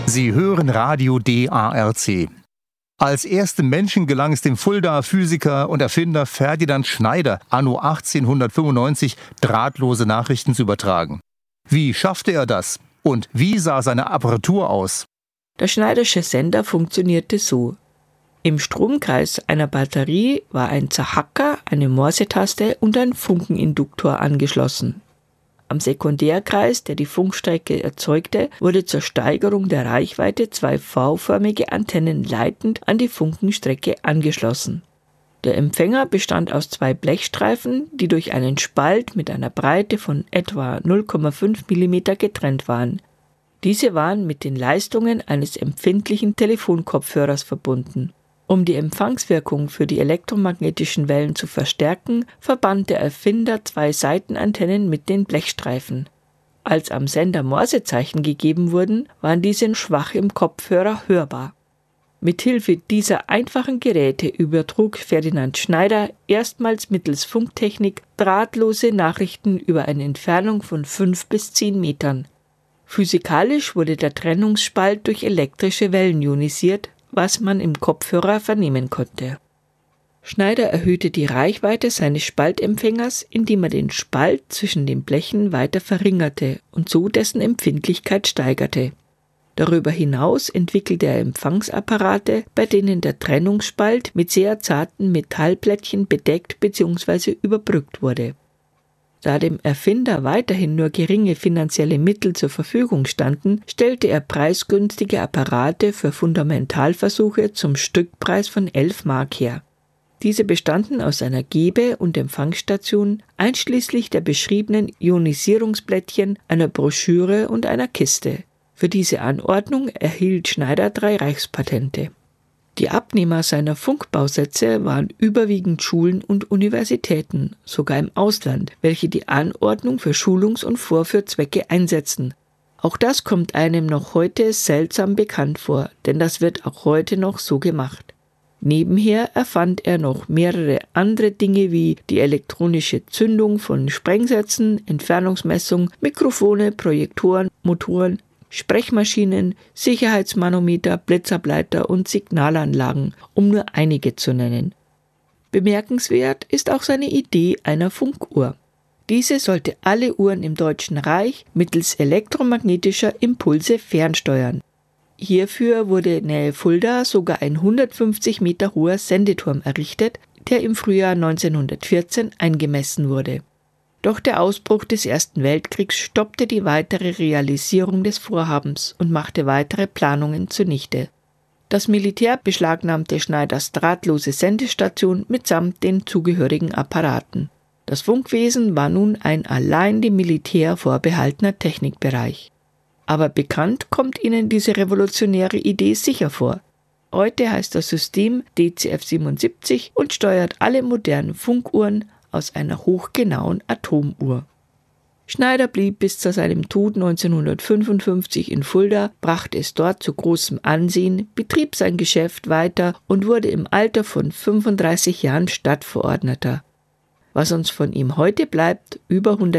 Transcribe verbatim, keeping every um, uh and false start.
Sie hören Radio D A R C. Als ersten Menschen gelang es dem Fuldaer Physiker und Erfinder Ferdinand Schneider, anno achtzehnhundertfünfundneunzig drahtlose Nachrichten zu übertragen. Wie schaffte er das? Und wie sah seine Apparatur aus? Der Schneidersche Sender funktionierte so. Im Stromkreis einer Batterie war ein Zahacker, eine Morsetaste und ein Funkeninduktor angeschlossen. Am Sekundärkreis, der die Funkstrecke erzeugte, wurde zur Steigerung der Reichweite zwei V-förmige Antennen leitend an die Funkenstrecke angeschlossen. Der Empfänger bestand aus zwei Blechstreifen, die durch einen Spalt mit einer Breite von etwa null Komma fünf Millimeter getrennt waren. Diese waren mit den Leistungen eines empfindlichen Telefonkopfhörers verbunden. Um die Empfangswirkung für die elektromagnetischen Wellen zu verstärken, verband der Erfinder zwei Seitenantennen mit den Blechstreifen. Als am Sender Morsezeichen gegeben wurden, waren diese schwach im Kopfhörer hörbar. Mithilfe dieser einfachen Geräte übertrug Ferdinand Schneider erstmals mittels Funktechnik drahtlose Nachrichten über eine Entfernung von fünf bis zehn Metern. Physikalisch wurde der Trennungsspalt durch elektrische Wellen ionisiert, was man im Kopfhörer vernehmen konnte. Schneider erhöhte die Reichweite seines Spaltempfängers, indem er den Spalt zwischen den Blechen weiter verringerte und so dessen Empfindlichkeit steigerte. Darüber hinaus entwickelte er Empfangsapparate, bei denen der Trennungsspalt mit sehr zarten Metallplättchen bedeckt bzw. überbrückt wurde. Da dem Erfinder weiterhin nur geringe finanzielle Mittel zur Verfügung standen, stellte er preisgünstige Apparate für Fundamentalversuche zum Stückpreis von elf Mark her. Diese bestanden aus einer Gebe- und Empfangsstation, einschließlich der beschriebenen Ionisierungsplättchen, einer Broschüre und einer Kiste. Für diese Anordnung erhielt Schneider drei Reichspatente. Die Abnehmer seiner Funkbausätze waren überwiegend Schulen und Universitäten, sogar im Ausland, welche die Anordnung für Schulungs- und Vorführzwecke einsetzten. Auch das kommt einem noch heute seltsam bekannt vor, denn das wird auch heute noch so gemacht. Nebenher erfand er noch mehrere andere Dinge wie die elektronische Zündung von Sprengsätzen, Entfernungsmessung, Mikrofone, Projektoren, Motoren, Sprechmaschinen, Sicherheitsmanometer, Blitzableiter und Signalanlagen, um nur einige zu nennen. Bemerkenswert ist auch seine Idee einer Funkuhr. Diese sollte alle Uhren im Deutschen Reich mittels elektromagnetischer Impulse fernsteuern. Hierfür wurde nähe Fulda sogar ein hundertfünfzig Meter hoher Sendeturm errichtet, der im Frühjahr neunzehnhundertvierzehn eingemessen wurde. Doch der Ausbruch des Ersten Weltkriegs stoppte die weitere Realisierung des Vorhabens und machte weitere Planungen zunichte. Das Militär beschlagnahmte Schneiders drahtlose Sendestation mitsamt den zugehörigen Apparaten. Das Funkwesen war nun ein allein dem Militär vorbehaltener Technikbereich. Aber bekannt kommt Ihnen diese revolutionäre Idee sicher vor. Heute heißt das System D C F siebenundsiebzig und steuert alle modernen Funkuhren aus einer hochgenauen Atomuhr. Schneider blieb bis zu seinem Tod neunzehnhundertfünfundfünfzig in Fulda, brachte es dort zu großem Ansehen, betrieb sein Geschäft weiter und wurde im Alter von fünfunddreißig Jahren Stadtverordneter. Was uns von ihm heute bleibt, über hundert